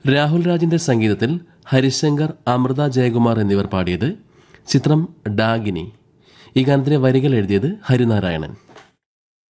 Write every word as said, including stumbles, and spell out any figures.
രാഹുൽ രാജിന്റെ സംഗീതത്തിൽ ഹരിശങ്കർ, അമൃത ജയകുമാർ എന്നിവർ പാടിയത്. ചിത്രം ഡാഗിനി. ഈ ഗാനത്തിന്റെ വരികൾ എഴുതിയത് ഹരിനാരായണൻ.